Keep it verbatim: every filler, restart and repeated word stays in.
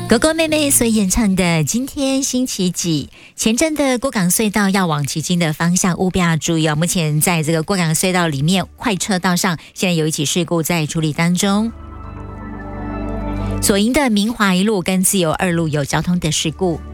狗狗妹妹所演唱的今天星期几，前阵的郭港隧道要往旗津的方向务必要注意哦。目前在这个郭港隧道里面快车道上，现在有一起事故在处理当中。左营的明华一路跟自由二路有交通的事故。